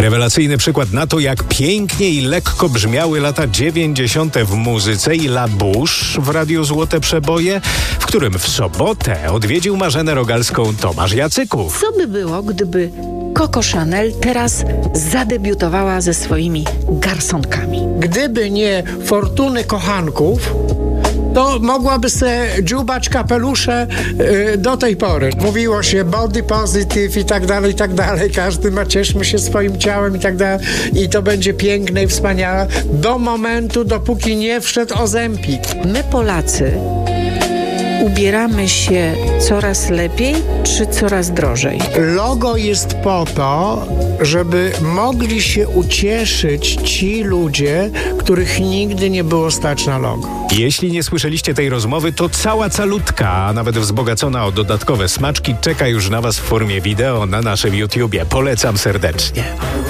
Rewelacyjny przykład na to, jak pięknie i lekko brzmiały lata 90. w muzyce i La Bouche w Radiu Złote Przeboje, w którym w sobotę odwiedził Marzenę Rogalską Tomasz Jacyków. Co by było, gdyby Coco Chanel teraz zadebiutowała ze swoimi garsonkami? Gdyby nie fortuny kochanków, to mogłaby se dziubać kapelusze do tej pory. Mówiło się body positive i tak dalej. Każdy ma, cieszmy się swoim ciałem i tak dalej. I to będzie piękne i wspaniałe do momentu, dopóki nie wszedł Ozempik. My, Polacy, ubieramy się coraz lepiej czy coraz drożej? Logo jest po to, żeby mogli się ucieszyć ci ludzie, których nigdy nie było stać na logo. Jeśli nie słyszeliście tej rozmowy, to cała calutka, a nawet wzbogacona o dodatkowe smaczki, czeka już na Was w formie wideo na naszym YouTubie. Polecam serdecznie.